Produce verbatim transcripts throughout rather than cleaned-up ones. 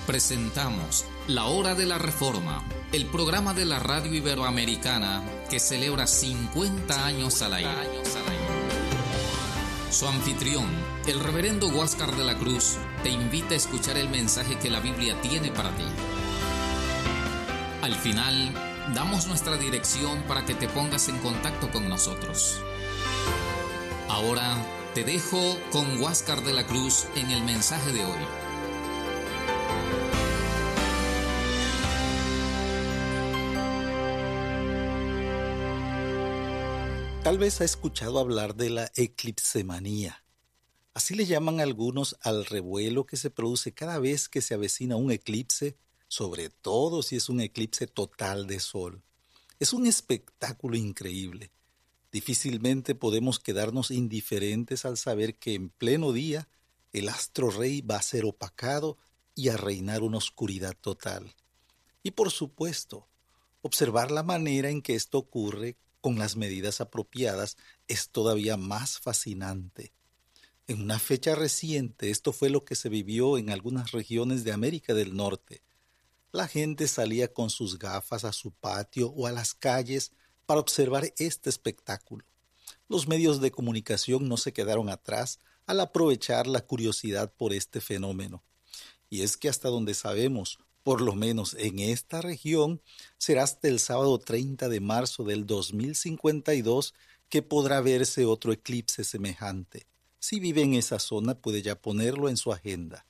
Presentamos La Hora de la Reforma, el programa de la radio iberoamericana que celebra cincuenta años al aire. Su anfitrión, el reverendo Huáscar de la Cruz, te invita a escuchar el mensaje que la Biblia tiene para ti. Al final, damos nuestra dirección para que te pongas en contacto con nosotros. Ahora te dejo con Huáscar de la Cruz en el mensaje de hoy. Tal vez ha escuchado hablar de la eclipsemanía. Así le llaman algunos al revuelo que se produce cada vez que se avecina un eclipse, sobre todo si es un eclipse total de sol. Es un espectáculo increíble. Difícilmente podemos quedarnos indiferentes al saber que en pleno día el astro rey va a ser opacado y a reinar una oscuridad total. Y por supuesto, observar la manera en que esto ocurre con las medidas apropiadas es todavía más fascinante. En una fecha reciente, esto fue lo que se vivió en algunas regiones de América del Norte. La gente salía con sus gafas a su patio o a las calles para observar este espectáculo. Los medios de comunicación no se quedaron atrás al aprovechar la curiosidad por este fenómeno. Y es que hasta donde sabemos, por lo menos en esta región, será hasta el sábado treinta de marzo del dos mil cincuenta y dos que podrá verse otro eclipse semejante. Si vive en esa zona, puede ya ponerlo en su agenda.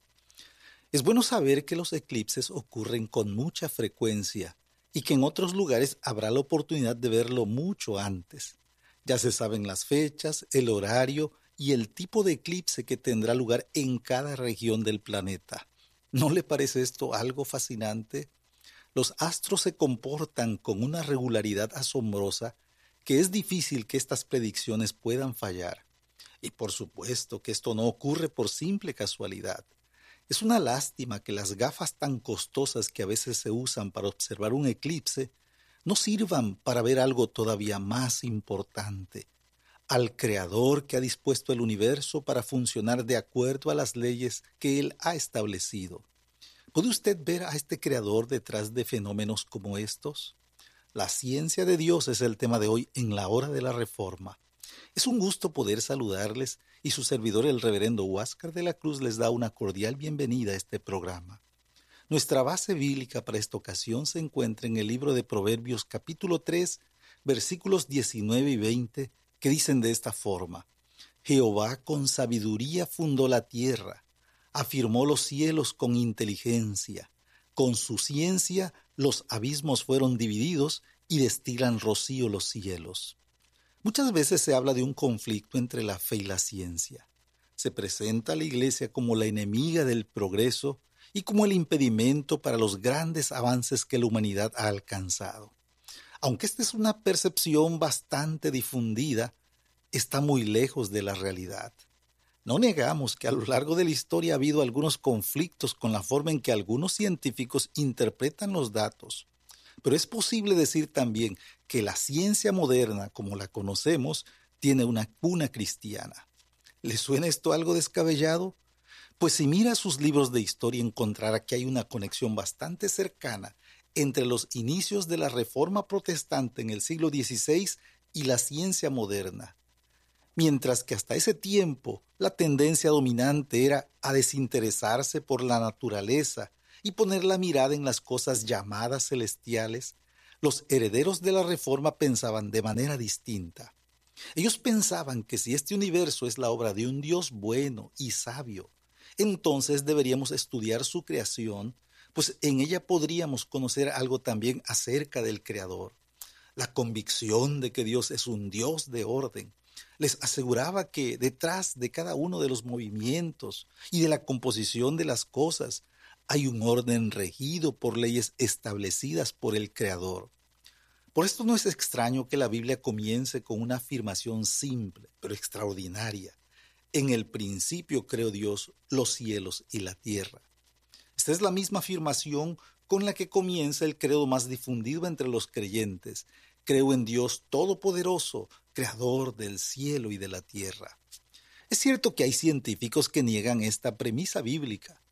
Es bueno saber que los eclipses ocurren con mucha frecuencia y que en otros lugares habrá la oportunidad de verlo mucho antes. Ya se saben las fechas, el horario y el tipo de eclipse que tendrá lugar en cada región del planeta. ¿No le parece esto algo fascinante? Los astros se comportan con una regularidad asombrosa que es difícil que estas predicciones puedan fallar. Y por supuesto que esto no ocurre por simple casualidad. Es una lástima que las gafas tan costosas que a veces se usan para observar un eclipse no sirvan para ver algo todavía más importante: al Creador que ha dispuesto el universo para funcionar de acuerdo a las leyes que Él ha establecido. ¿Puede usted ver a este Creador detrás de fenómenos como estos? La ciencia de Dios es el tema de hoy en la Hora de la Reforma. Es un gusto poder saludarles y su servidor, el reverendo Huáscar de la Cruz, les da una cordial bienvenida a este programa. Nuestra base bíblica para esta ocasión se encuentra en el libro de Proverbios capítulo tres, versículos diecinueve y veinte, que dicen de esta forma: Jehová con sabiduría fundó la tierra, afirmó los cielos con inteligencia, con su ciencia los abismos fueron divididos y destilan rocío los cielos. Muchas veces se habla de un conflicto entre la fe y la ciencia. Se presenta a la Iglesia como la enemiga del progreso y como el impedimento para los grandes avances que la humanidad ha alcanzado. Aunque esta es una percepción bastante difundida, está muy lejos de la realidad. No negamos que a lo largo de la historia ha habido algunos conflictos con la forma en que algunos científicos interpretan los datos. Pero es posible decir también que la ciencia moderna, como la conocemos, tiene una cuna cristiana. ¿Le suena esto algo descabellado? Pues si mira sus libros de historia encontrará que hay una conexión bastante cercana entre los inicios de la Reforma Protestante en el siglo dieciséis y la ciencia moderna. Mientras que hasta ese tiempo la tendencia dominante era a desinteresarse por la naturaleza y poner la mirada en las cosas llamadas celestiales, los herederos de la Reforma pensaban de manera distinta. Ellos pensaban que si este universo es la obra de un Dios bueno y sabio, entonces deberíamos estudiar su creación, pues en ella podríamos conocer algo también acerca del Creador. La convicción de que Dios es un Dios de orden les aseguraba que detrás de cada uno de los movimientos y de la composición de las cosas hay un orden regido por leyes establecidas por el Creador. Por esto no es extraño que la Biblia comience con una afirmación simple, pero extraordinaria. En el principio creó Dios los cielos y la tierra. Esta es la misma afirmación con la que comienza el credo más difundido entre los creyentes. Creo en Dios Todopoderoso, Creador del cielo y de la tierra. Es cierto que hay científicos que niegan esta premisa bíblica,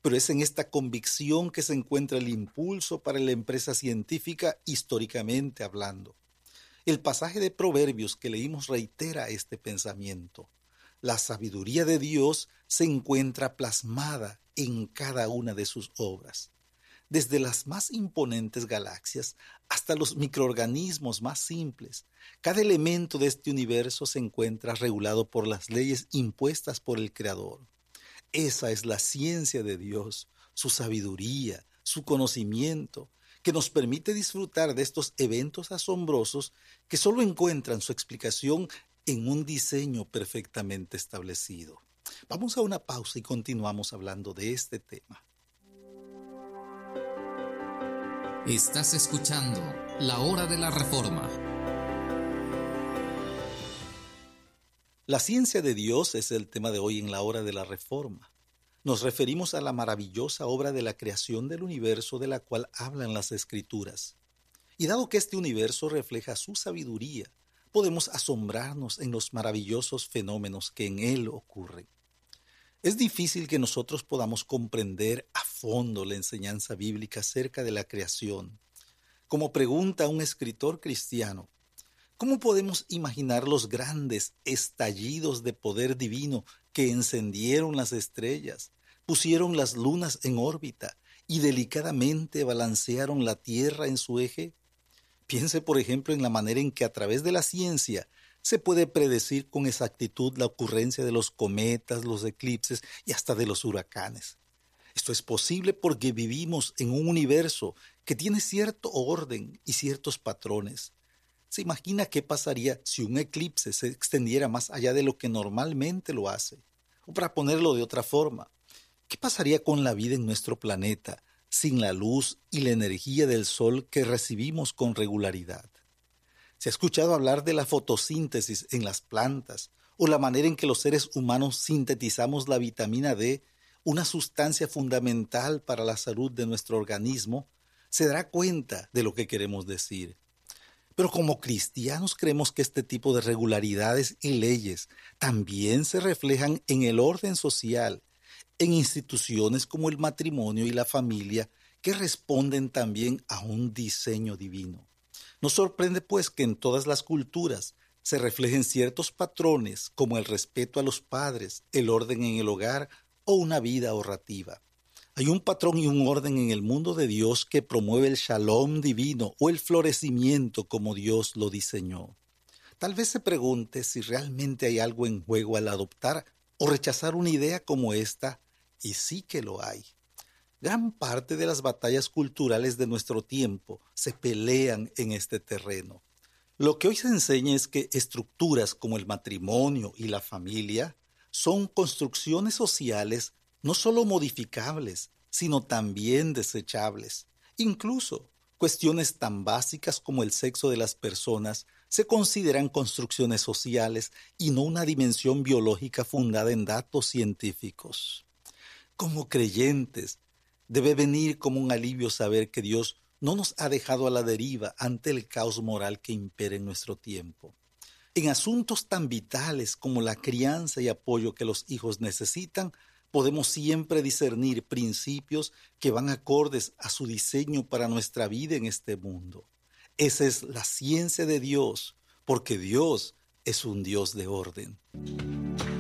pero es en esta convicción que se encuentra el impulso para la empresa científica históricamente hablando. El pasaje de Proverbios que leímos reitera este pensamiento. La sabiduría de Dios se encuentra plasmada en cada una de sus obras. Desde las más imponentes galaxias hasta los microorganismos más simples, cada elemento de este universo se encuentra regulado por las leyes impuestas por el Creador. Esa es la ciencia de Dios, su sabiduría, su conocimiento, que nos permite disfrutar de estos eventos asombrosos que solo encuentran su explicación en un diseño perfectamente establecido. Vamos a una pausa y continuamos hablando de este tema. Estás escuchando La Hora de la Reforma. La ciencia de Dios es el tema de hoy en La Hora de la Reforma. Nos referimos a la maravillosa obra de la creación del universo de la cual hablan las Escrituras. Y dado que este universo refleja su sabiduría, podemos asombrarnos en los maravillosos fenómenos que en él ocurren. Es difícil que nosotros podamos comprender a fondo la enseñanza bíblica acerca de la creación. Como pregunta un escritor cristiano, ¿cómo podemos imaginar los grandes estallidos de poder divino que encendieron las estrellas, pusieron las lunas en órbita y delicadamente balancearon la Tierra en su eje? Piense, por ejemplo, en la manera en que a través de la ciencia se puede predecir con exactitud la ocurrencia de los cometas, los eclipses y hasta de los huracanes. Esto es posible porque vivimos en un universo que tiene cierto orden y ciertos patrones. ¿Se imagina qué pasaría si un eclipse se extendiera más allá de lo que normalmente lo hace? O para ponerlo de otra forma, ¿qué pasaría con la vida en nuestro planeta sin la luz y la energía del sol que recibimos con regularidad? Se ha escuchado hablar de la fotosíntesis en las plantas o la manera en que los seres humanos sintetizamos la vitamina D, una sustancia fundamental para la salud de nuestro organismo. Se dará cuenta de lo que queremos decir. Pero como cristianos creemos que este tipo de regularidades y leyes también se reflejan en el orden social, en instituciones como el matrimonio y la familia, que responden también a un diseño divino. Nos sorprende pues que en todas las culturas se reflejen ciertos patrones como el respeto a los padres, el orden en el hogar o una vida ahorrativa. Hay un patrón y un orden en el mundo de Dios que promueve el shalom divino o el florecimiento como Dios lo diseñó. Tal vez se pregunte si realmente hay algo en juego al adoptar o rechazar una idea como esta, y sí que lo hay. Gran parte de las batallas culturales de nuestro tiempo se pelean en este terreno. Lo que hoy se enseña es que estructuras como el matrimonio y la familia son construcciones sociales no solo modificables, sino también desechables. Incluso cuestiones tan básicas como el sexo de las personas se consideran construcciones sociales y no una dimensión biológica fundada en datos científicos. Como creyentes, debe venir como un alivio saber que Dios no nos ha dejado a la deriva ante el caos moral que impera en nuestro tiempo. En asuntos tan vitales como la crianza y apoyo que los hijos necesitan, podemos siempre discernir principios que van acordes a su diseño para nuestra vida en este mundo. Esa es la ciencia de Dios, porque Dios es un Dios de orden.